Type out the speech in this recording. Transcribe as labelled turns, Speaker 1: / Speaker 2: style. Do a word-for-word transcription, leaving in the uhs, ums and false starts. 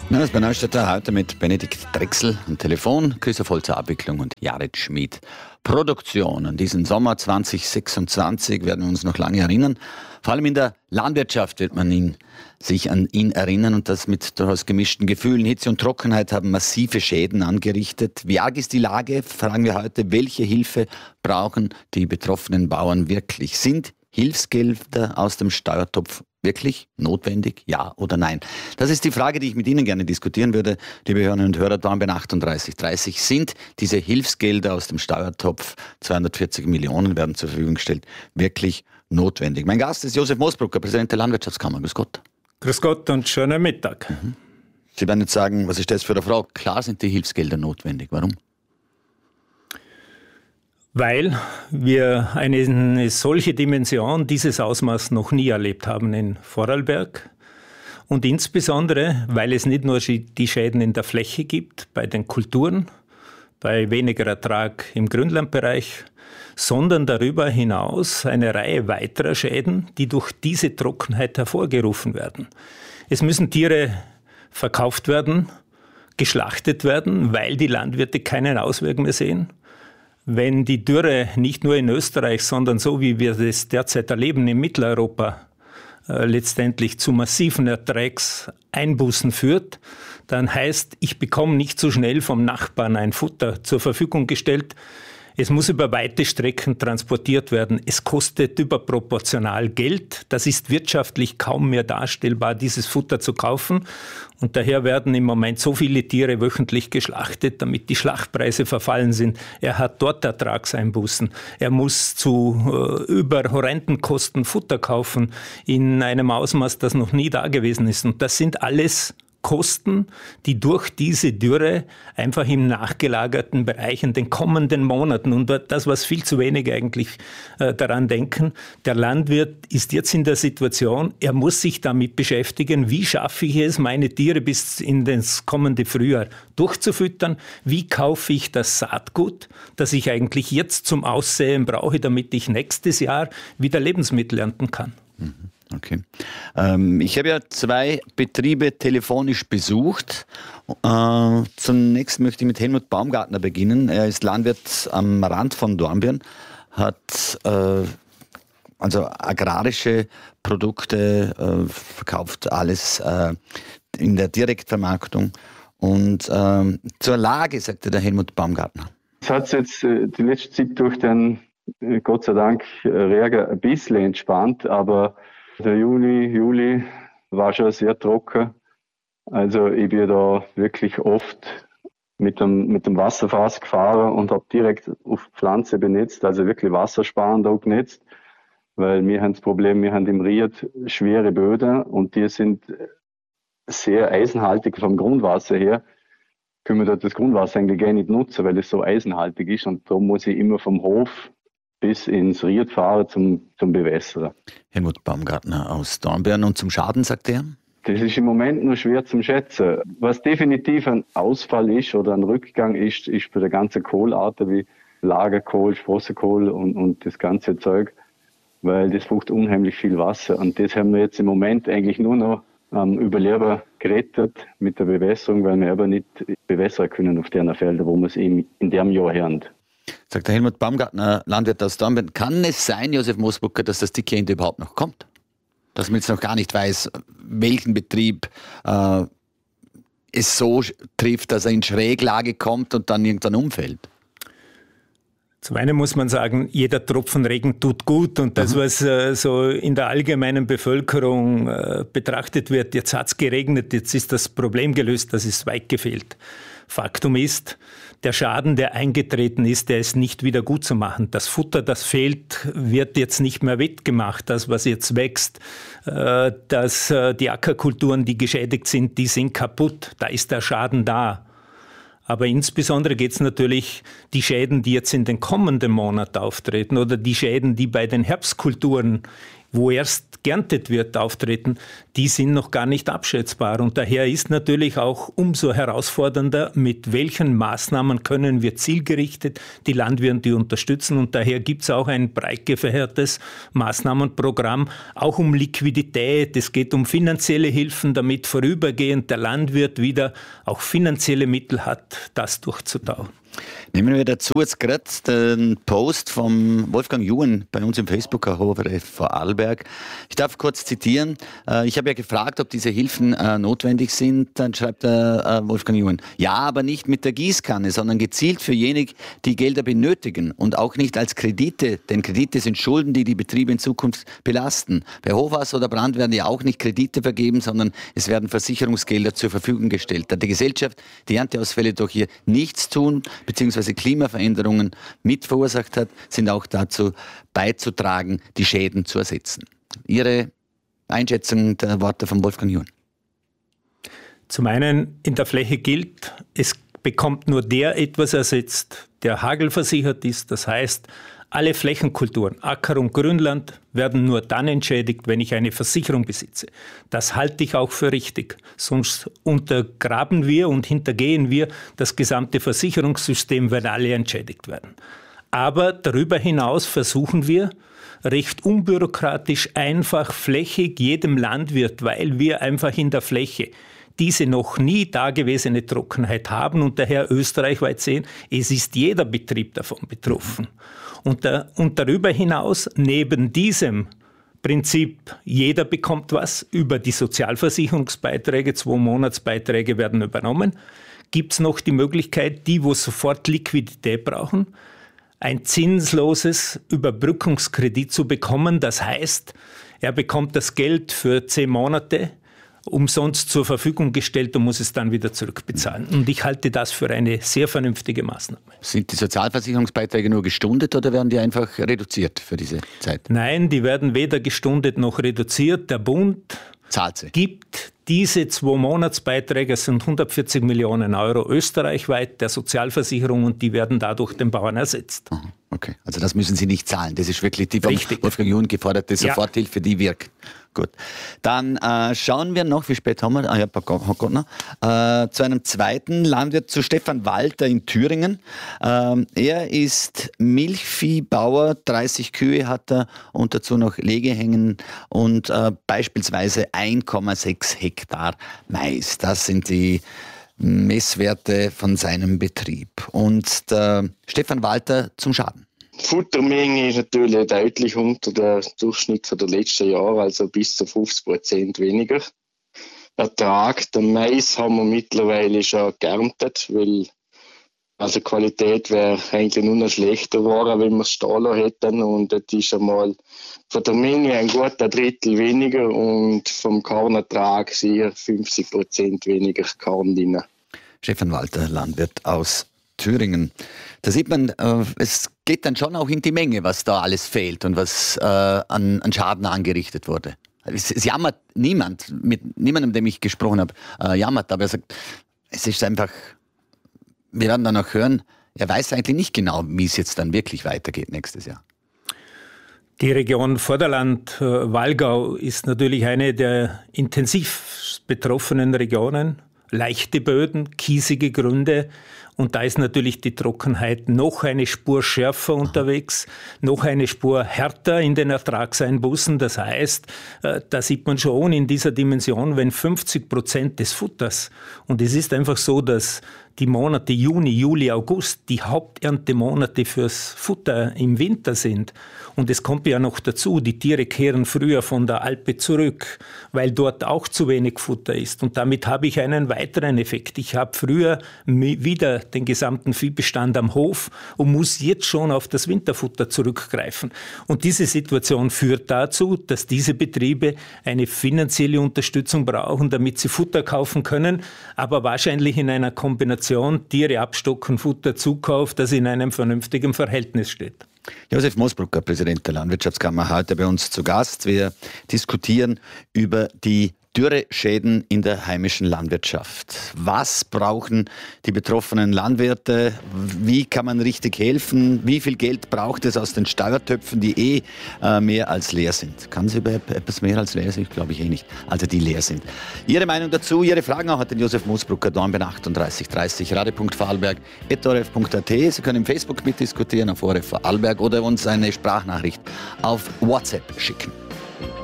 Speaker 1: Das ist bei Neustädter heute mit Benedikt Drechsel am Telefon, Christoph Holzer Abwicklung und Jared Schmid Produktion. An diesen Sommer zwanzig sechsundzwanzig werden wir uns noch lange erinnern. Vor allem in der Landwirtschaft wird man ihn, sich an ihn erinnern und das mit durchaus gemischten Gefühlen. Hitze und Trockenheit haben massive Schäden angerichtet. Wie arg ist die Lage? Fragen wir heute, welche Hilfe brauchen die betroffenen Bauern wirklich? Sind Hilfsgelder aus dem Steuertopf wirklich notwendig? Ja oder nein? Das ist die Frage, die ich mit Ihnen gerne diskutieren würde, liebe Hörerinnen und Hörer. Dornbirn achtunddreißig dreißig. Sind diese Hilfsgelder aus dem Steuertopf, zweihundertvierzig Millionen werden zur Verfügung gestellt, wirklich notwendig? Mein Gast ist Josef Moosbrucker, Präsident der Landwirtschaftskammer. Grüß Gott.
Speaker 2: Grüß Gott und schönen Mittag.
Speaker 1: Mhm. Sie werden jetzt sagen, was ist das für eine Frage? Klar sind die Hilfsgelder notwendig. Warum?
Speaker 2: Weil wir eine solche Dimension, dieses Ausmaß noch nie erlebt haben in Vorarlberg. Und insbesondere, weil es nicht nur die Schäden in der Fläche gibt, bei den Kulturen, bei weniger Ertrag im Grünlandbereich, sondern darüber hinaus eine Reihe weiterer Schäden, die durch diese Trockenheit hervorgerufen werden. Es müssen Tiere verkauft werden, geschlachtet werden, weil die Landwirte keinen Ausweg mehr sehen. Wenn die Dürre nicht nur in Österreich, sondern so wie wir das derzeit erleben in Mitteleuropa, äh, letztendlich zu massiven Ertragseinbußen führt, dann heißt, ich bekomme nicht so schnell vom Nachbarn ein Futter zur Verfügung gestellt. Es muss über weite Strecken transportiert werden. Es kostet überproportional Geld. Das ist wirtschaftlich kaum mehr darstellbar, dieses Futter zu kaufen. Und daher werden im Moment so viele Tiere wöchentlich geschlachtet, damit die Schlachtpreise verfallen sind. Er hat dort Ertragseinbußen. Er muss zu äh, über horrenden Kosten Futter kaufen in einem Ausmaß, das noch nie da gewesen ist. Und das sind alles Kosten, die durch diese Dürre einfach im nachgelagerten Bereich in den kommenden Monaten, und das, was viel zu wenig eigentlich äh, daran denken, der Landwirt ist jetzt in der Situation, er muss sich damit beschäftigen, wie schaffe ich es, meine Tiere bis in das kommende Frühjahr durchzufüttern, wie kaufe ich das Saatgut, das ich eigentlich jetzt zum Aussäen brauche, damit ich nächstes Jahr wieder Lebensmittel ernten kann.
Speaker 1: Mhm. Okay. Ähm, ich habe ja zwei Betriebe telefonisch besucht. Äh, zunächst möchte ich mit Helmut Baumgartner beginnen. Er ist Landwirt am Rand von Dornbirn, hat äh, also agrarische Produkte, äh, verkauft alles äh, in der Direktvermarktung. Und äh, zur Lage, sagte der Helmut Baumgartner.
Speaker 3: Es hat jetzt äh, die letzte Zeit durch den, äh, Gott sei Dank, Regen ein bisschen entspannt, aber der Juni, Juli war schon sehr trocken. Also ich bin da wirklich oft mit dem, mit dem Wasserfass gefahren und habe direkt auf die Pflanze benetzt, also wirklich wassersparend auch genetzt. Weil wir haben das Problem, wir haben im Ried schwere Böden und die sind sehr eisenhaltig vom Grundwasser her. Können wir dort das Grundwasser eigentlich gar nicht nutzen, weil es so eisenhaltig ist, und darum muss ich immer vom Hof bis ins Ried fahren zum, zum Bewässern.
Speaker 1: Helmut Baumgartner aus Dornbirn. Und zum Schaden, sagt er?
Speaker 3: Das ist im Moment nur schwer zu schätzen. Was definitiv ein Ausfall ist oder ein Rückgang ist, ist bei der ganzen Kohlarten wie Lagerkohl, Sprossenkohl und, und das ganze Zeug, weil das braucht unheimlich viel Wasser. Und das haben wir jetzt im Moment eigentlich nur noch am ähm, Überleben gerettet mit der Bewässerung, weil wir aber nicht bewässern können auf den Feldern, wo wir es eben in dem Jahr haben.
Speaker 1: Sagt der Helmut Baumgartner, Landwirt aus Dornbirn. Kann es sein, Josef Moosbrucker, dass das dicke Ende überhaupt noch kommt? Dass man jetzt noch gar nicht weiß, welchen Betrieb äh, es so trifft, dass er in Schräglage kommt und dann irgendwann umfällt?
Speaker 2: Zum einen muss man sagen, jeder Tropfen Regen tut gut, und das, was äh, so in der allgemeinen Bevölkerung äh, betrachtet wird, jetzt hat es geregnet, jetzt ist das Problem gelöst, das ist weit gefehlt. Faktum ist, der Schaden, der eingetreten ist, der ist nicht wieder gut zu machen. Das Futter, das fehlt, wird jetzt nicht mehr wettgemacht. Das, was jetzt wächst, äh, dass äh, die Ackerkulturen, die geschädigt sind, die sind kaputt. Da ist der Schaden da. Aber insbesondere geht es natürlich die Schäden, die jetzt in den kommenden Monaten auftreten, oder die Schäden, die bei den Herbstkulturen wo erst geerntet wird, auftreten, die sind noch gar nicht abschätzbar. Und daher ist natürlich auch umso herausfordernder, mit welchen Maßnahmen können wir zielgerichtet die Landwirte unterstützen. Und daher gibt es auch ein breit gefächertes Maßnahmenprogramm, auch um Liquidität. Es geht um finanzielle Hilfen, damit vorübergehend der Landwirt wieder auch finanzielle Mittel hat, das durchzutauchen.
Speaker 1: Nehmen wir dazu jetzt gerade den Post vom Wolfgang Juhen bei uns im Facebook, Hofer Vorarlberg. Ich darf kurz zitieren. Ich habe ja gefragt, ob diese Hilfen notwendig sind. Dann schreibt der Wolfgang Juhen: Ja, aber nicht mit der Gießkanne, sondern gezielt für jene, die Gelder benötigen und auch nicht als Kredite. Denn Kredite sind Schulden, die die Betriebe in Zukunft belasten. Bei Hochwasser oder Brand werden ja auch nicht Kredite vergeben, sondern es werden Versicherungsgelder zur Verfügung gestellt. Da die Gesellschaft die Ernteausfälle durch ihr Nichtstun bzw. Klimaveränderungen mit verursacht hat, sind auch dazu beizutragen, die Schäden zu ersetzen. Ihre Einschätzung der Worte von Wolfgang Juhen?
Speaker 2: Zum einen, in der Fläche gilt, es bekommt nur der etwas ersetzt, der hagelversichert ist. Das heißt, alle Flächenkulturen, Acker und Grünland, werden nur dann entschädigt, wenn ich eine Versicherung besitze. Das halte ich auch für richtig. Sonst untergraben wir und hintergehen wir das gesamte Versicherungssystem, wenn alle entschädigt werden. Aber darüber hinaus versuchen wir, recht unbürokratisch, einfach, flächig jedem Landwirt, weil wir einfach in der Fläche diese noch nie dagewesene Trockenheit haben und daher österreichweit sehen, es ist jeder Betrieb davon betroffen. Und, da, und darüber hinaus, neben diesem Prinzip, jeder bekommt was, über die Sozialversicherungsbeiträge, zwei Monatsbeiträge werden übernommen, gibt es noch die Möglichkeit, die, wo sofort Liquidität brauchen, ein zinsloses Überbrückungskredit zu bekommen. Das heißt, er bekommt das Geld für zehn Monate umsonst zur Verfügung gestellt und muss es dann wieder zurückbezahlen. Und ich halte das für eine sehr vernünftige Maßnahme.
Speaker 1: Sind die Sozialversicherungsbeiträge nur gestundet oder werden die einfach reduziert für diese Zeit?
Speaker 2: Nein, die werden weder gestundet noch reduziert. Der Bund
Speaker 1: zahlt sie.
Speaker 2: Gibt diese zwei Monatsbeiträge, das sind hundertvierzig Millionen Euro österreichweit der Sozialversicherung und die werden dadurch den Bauern ersetzt.
Speaker 1: Okay, also das müssen Sie nicht zahlen. Das ist wirklich die von
Speaker 2: Richtig.
Speaker 1: Wolfgang Juhen geforderte
Speaker 2: Ja.
Speaker 1: Soforthilfe, die wirkt. Gut. Dann äh, schauen wir noch, wie spät haben wir? Ah, ja, noch, äh, zu einem zweiten Landwirt, zu Stefan Walter in Thüringen. Ähm, er ist Milchviehbauer, dreißig Kühe hat er und dazu noch Legehängen und äh, beispielsweise eins Komma sechs Hektar Mais. Das sind die Messwerte von seinem Betrieb. Und der Stefan Walter zum Schaden.
Speaker 4: Die Futtermenge ist natürlich deutlich unter der Durchschnitt der letzten Jahre, also bis zu fünfzig Prozent weniger. Ertrag, der Mais haben wir mittlerweile schon geerntet, weil also die Qualität wäre eigentlich nur noch schlechter geworden, wenn wir es stehen lassen hätten. Und das ist einmal von der Menge ein guter Drittel weniger und vom Kornertrag sicher fünfzig Prozent weniger Korn drin.
Speaker 1: Stefan Walter, Landwirt aus Thüringen. Da sieht man, äh, es geht dann schon auch in die Menge, was da alles fehlt und was äh, an, an Schaden angerichtet wurde. Es, es jammert niemand, mit niemandem, dem ich gesprochen habe, äh, jammert, aber er sagt, es ist einfach, wir werden dann auch hören, er weiß eigentlich nicht genau, wie es jetzt dann wirklich weitergeht nächstes Jahr.
Speaker 2: Die Region Vorderland-Wallgau ist natürlich eine der intensiv betroffenen Regionen. Leichte Böden, kiesige Gründe und da ist natürlich die Trockenheit noch eine Spur schärfer unterwegs, noch eine Spur härter in den Ertragseinbußen. Das heißt, da sieht man schon in dieser Dimension, wenn fünfzig Prozent des Futters, und es ist einfach so, dass die Monate Juni, Juli, August die Haupterntemonate fürs Futter im Winter sind. Und es kommt ja noch dazu, die Tiere kehren früher von der Alpe zurück, weil dort auch zu wenig Futter ist. Und damit habe ich einen weiteren Effekt. Ich habe früher wieder den gesamten Viehbestand am Hof und muss jetzt schon auf das Winterfutter zurückgreifen. Und diese Situation führt dazu, dass diese Betriebe eine finanzielle Unterstützung brauchen, damit sie Futter kaufen können, aber wahrscheinlich in einer Kombination Tiere abstocken, Futter, Zukauf, das in einem vernünftigen Verhältnis steht.
Speaker 1: Josef Moosbrucker, Präsident der Landwirtschaftskammer, heute bei uns zu Gast. Wir diskutieren über die Dürreschäden in der heimischen Landwirtschaft. Was brauchen die betroffenen Landwirte? Wie kann man richtig helfen? Wie viel Geld braucht es aus den Steuertöpfen, die eh äh, mehr als leer sind? Kann es überhaupt etwas mehr als leer sein? Glaube ich eh nicht. Also die leer sind. Ihre Meinung dazu, Ihre Fragen auch an den Josef Moosbrucker, Dornbirn achtunddreißig dreißig, radio.vorarlberg at o r f punkt a t. Sie können im Facebook mitdiskutieren auf O R F Vorarlberg oder uns eine Sprachnachricht auf WhatsApp schicken.